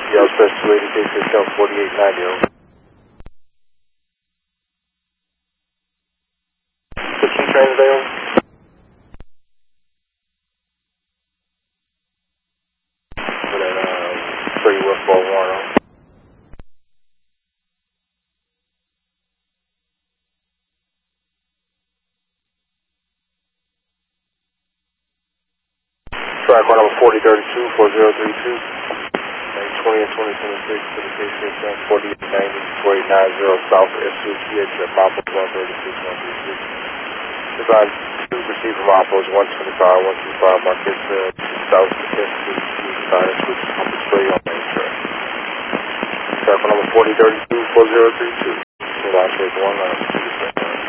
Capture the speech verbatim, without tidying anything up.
Yo, Express two eighty-six, Hotel forty-eight ninety. fifteen trains available? For that, uh, three Westball Warren. Track on number forty thirty-two, four zero three two. twenty and twenty twenty-six to the K C X M forty-eight ninety, forty-eight ninety South S two C H at Maples one thirty-six, one thirty-six. Design two received from Maples one twenty-five, one twenty-five, market uh, South S two C side switch pump spray on main track. Track number forty thirty-two, four zero three two. Design take one line.